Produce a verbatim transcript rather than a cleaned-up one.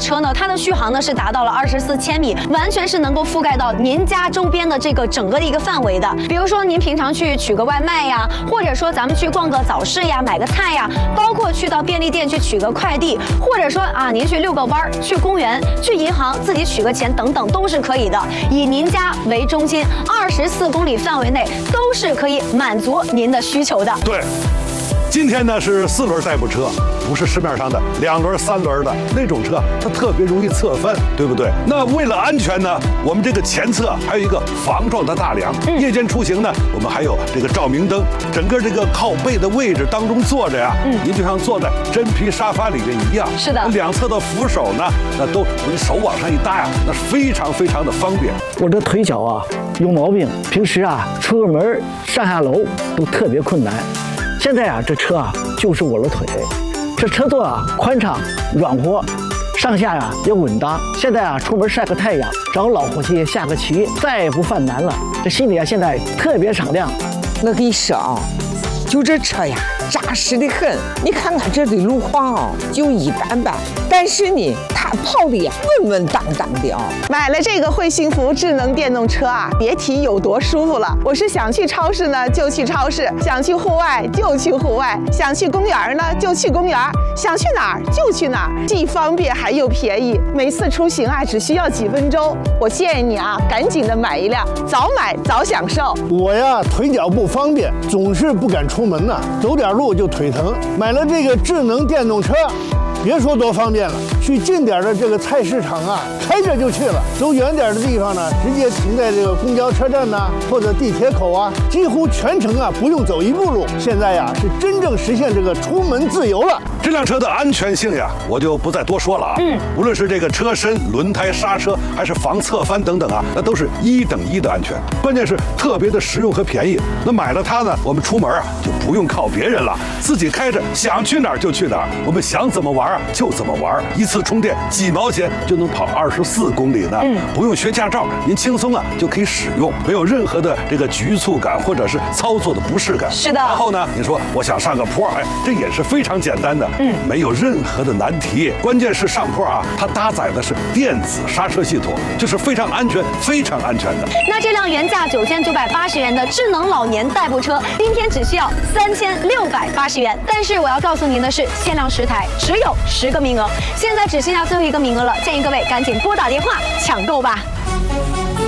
车呢，它的续航呢是达到了二十四千米，完全是能够覆盖到您家周边的这个整个的一个范围的。比如说您平常去取个外卖呀，或者说咱们去逛个早市呀，买个菜呀，包括去到便利店去取个快递，或者说啊您去遛个弯儿，去公园，去银行自己取个钱等等都是可以的。以您家为中心，二十四公里范围内都是可以满足您的需求的。 对。今天呢是四轮代步车，不是市面上的两轮、三轮的那种车，它特别容易侧翻，对不对？那为了安全呢，我们这个前侧还有一个防撞的大梁。嗯、夜间出行呢，我们还有这个照明灯。整个这个靠背的位置当中坐着呀，嗯、您就像坐在真皮沙发里面一样。 是的。 两侧的扶手呢，那都你手往上一搭呀，那是非常非常的方便。 我这腿脚啊有毛病，平时啊出个门上下楼都特别困难。现在啊，这车啊就是我的腿，这车座啊宽敞软和，上下呀、啊、也稳当。现在啊出门晒个太阳，找老伙计下个棋，再也不犯难了。这心里啊现在特别敞亮。 我跟你说啊，就这车呀扎实的很。你看看这的路况啊，就一般般，但是呢，它跑的呀稳稳当当的啊。 买了这个会幸福智能电动车啊，别提有多舒服了。我是想去超市呢就去超市，想去户外就去户外，想去公园呢就去公园，想去哪儿就去哪儿，既方便还又便宜。每次出行啊只需要几分钟。我建议你啊，赶紧的买一辆，早买早享受。 我呀腿脚不方便，总是不敢出门呐、啊，走点路就腿疼。买了这个智能电动车，别说多方便了，去近点的这个菜市场啊，开着就去了；走远点的地方呢，直接停在这个公交车站呐，或者地铁口啊，几乎全程啊不用走一步路。现在呀，是真正实现这个出门自由了。 这辆车的安全性呀，我就不再多说了啊。嗯，无论是这个车身、轮胎、刹车，还是防侧翻等等啊，那都是一等一的安全。关键是特别的实用和便宜。那买了它呢，我们出门啊就不用靠别人了，自己开着想去哪儿就去哪儿，我们想怎么玩啊就怎么玩。一次充电几毛钱就能跑二十四公里呢。嗯，不用学驾照，您轻松啊就可以使用，没有任何的这个局促感或者是操作的不适感。 是的。 然后呢，你说我想上个坡，哎，这也是非常简单的。嗯，没有任何的难题。关键是上坡啊，它搭载的是电子刹车系统，就是非常安全、非常安全的。 那这辆原价九千九百八十元的智能老年代步车，今天只需要三千六百八十元。但是我要告诉您的是，限量十台，只有十个名额，现在只剩下最后一个名额了，建议各位赶紧拨打电话抢购吧。